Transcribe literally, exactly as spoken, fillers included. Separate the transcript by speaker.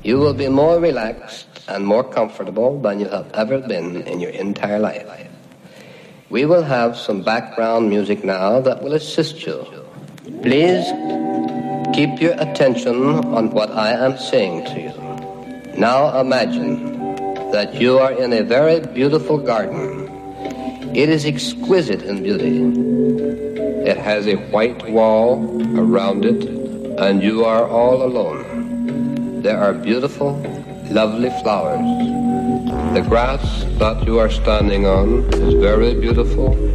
Speaker 1: You will be more relaxed and more comfortable than you have ever been in your entire life. We will have some background music now that will assist you. Please keep your attention on what I am saying to you. Now imagine that you are in a very beautiful garden. It is exquisite in beauty. It has a white wall around it, and you are all alone. There are beautiful, lovely flowers. The grass that you are standing on is very beautiful